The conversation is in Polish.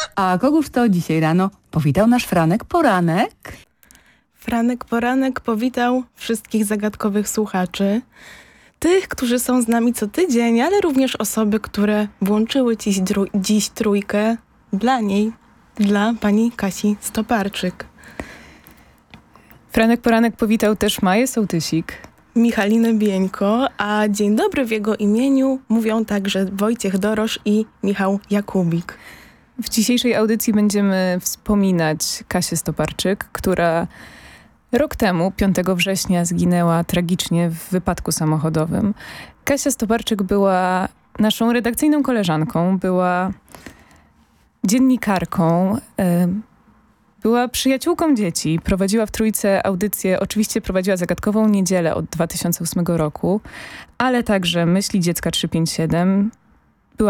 A kogóż to dzisiaj rano powitał nasz Franek Poranek? Franek Poranek powitał wszystkich zagadkowych słuchaczy. Tych, którzy są z nami co tydzień, ale również osoby, które włączyły dziś trójkę dla niej, dla pani Kasi Stoparczyk. Franek Poranek powitał też Maję Sołtysik, Michalinę Bieńko, a dzień dobry w jego imieniu mówią także Wojciech Dorosz i Michał Jakubik. W dzisiejszej audycji będziemy wspominać Kasię Stoparczyk, która rok temu, 5 września, zginęła tragicznie w wypadku samochodowym. Kasia Stoparczyk była naszą redakcyjną koleżanką, była dziennikarką, była przyjaciółką dzieci, prowadziła w Trójce audycję, oczywiście prowadziła Zagadkową Niedzielę od 2008 roku, ale także Myśli Dziecka 357,